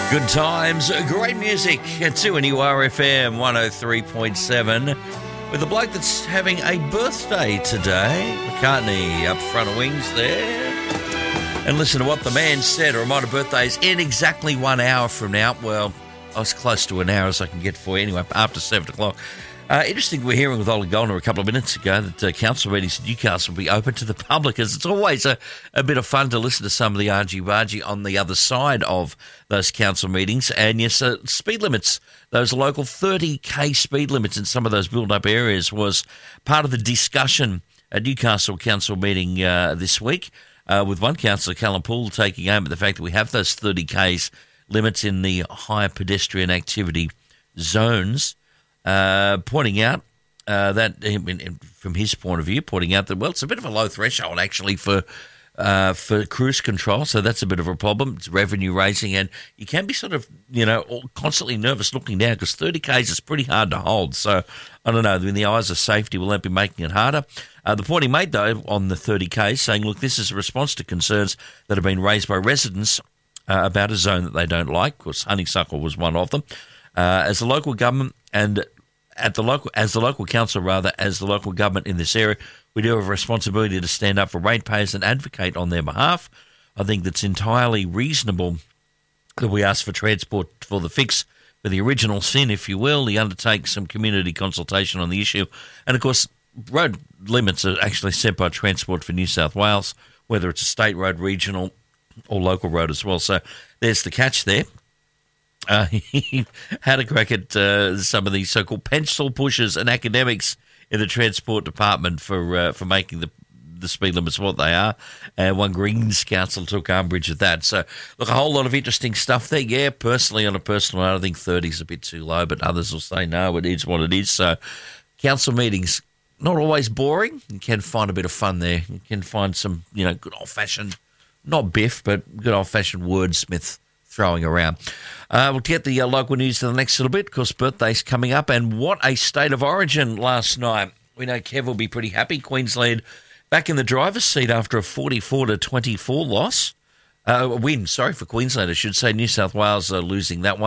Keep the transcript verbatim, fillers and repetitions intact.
Good times, great music at two N U R F M one oh three point seven with a bloke that's having a birthday today. McCartney up front of wings there. And listen to what the man said. A reminder, birthday's in exactly one hour from now. Well, I was close to an hour as I can get for you anyway, after seven o'clock. Uh, interesting, we're hearing with Ollie Goldner a couple of minutes ago that uh, council meetings in Newcastle will be open to the public, as it's always a, a bit of fun to listen to some of the argy-bargy on the other side of those council meetings. And yes, uh, speed limits, those local thirty k speed limits in some of those built-up areas was part of the discussion at Newcastle Council meeting uh, this week, uh, with one councillor, Callum Poole, taking aim at the fact that we have those thirty k's limits in the higher pedestrian activity zones. Uh, pointing out uh, that, in, in, from his point of view, pointing out that, well, it's a bit of a low threshold, actually, for uh, for cruise control, so that's a bit of a problem. It's revenue raising, and you can be sort of, you know, constantly nervous looking down, because thirty k's is pretty hard to hold. So, I don't know, in the eyes of safety, will that be making it harder? Uh, the point he made, though, on the thirty k's, saying, look, this is a response to concerns that have been raised by residents uh, about a zone that they don't like. Of course, Honeysuckle was one of them. Uh, as the local government and at the local, as the local council, rather, as the local government in this area, we do have a responsibility to stand up for ratepayers and advocate on their behalf. I think that's entirely reasonable that we ask for Transport for the fix for the original sin, if you will. He undertakes some community consultation on the issue. And, of course, road limits are actually set by Transport for New South Wales, whether it's a state road, regional or local road as well. So there's the catch there. Uh, he had a crack at uh, some of these so-called pencil pushers and academics in the Transport Department for uh, for making the the speed limits what they are. And one Greens council took umbrage at that. So, look, a whole lot of interesting stuff there. Yeah, personally, on a personal note, I think thirty is a bit too low, but others will say, no, it is what it is. So, council meetings, not always boring. You can find a bit of fun there. You can find some, you know, good old-fashioned, not biff, but good old-fashioned wordsmith throwing around. Uh, we'll get the uh, local news to the next little bit, because birthday's coming up, and what a state of origin last night. We know Kev will be pretty happy. Queensland back in the driver's seat after a forty-four to twenty-four loss. Uh, win, sorry, for Queensland, I should say. New South Wales uh, losing that one.